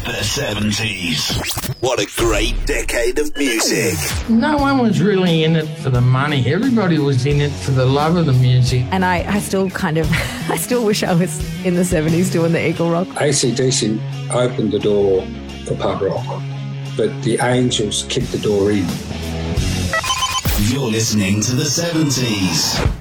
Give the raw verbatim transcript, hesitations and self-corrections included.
The seventies. What a great decade of music. No one was really in it for the money. Everybody was in it for the love of the music. And I, I still kind of, I still wish I was in the seventies doing the Eagle Rock. A C D C opened the door for pub rock, but the Angels kicked the door in. You're listening to the seventies.